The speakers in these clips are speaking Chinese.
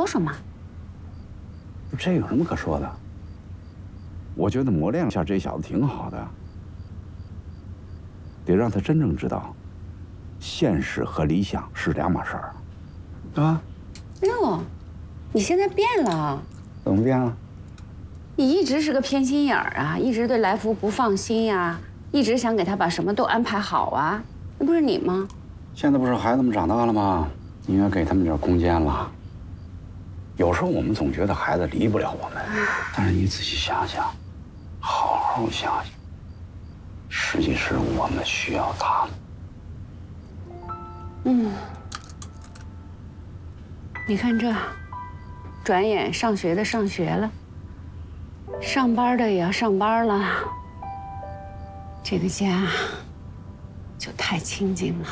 说嘛。 这有什么可说的？我觉得磨练一下这小子挺好的，得让他真正知道，现实和理想是两码事儿，对吧？ 哎呦，你现在变了。 怎么变了？ 你一直是个偏心眼儿啊，一直对来福不放心呀，一直想给他把什么都安排好啊，那不是你吗？ 现在不是孩子们长大了吗？应该给他们点空间了。有时候我们总觉得孩子离不了我们，但是你仔细想想，好好想想，实际是我们需要他们。 你看这，转眼上学的上学了，上班的也要上班了，这个家就太清静了。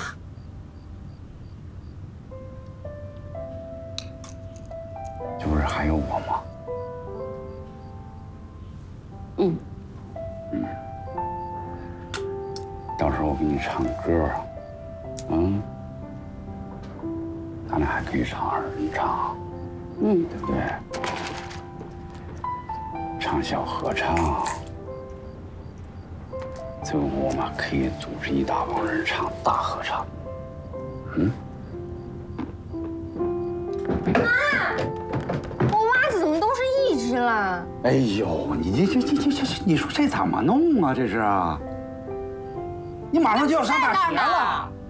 这不是还有我吗？到时候我给你唱歌，咱俩还可以唱二人唱，对不对？唱小合唱，最后我们可以组织一大帮人唱大合唱。 我袜子怎么都是一只了？ 哎呦，你这，你说这怎么弄啊？这是啊，你马上就要上大学了。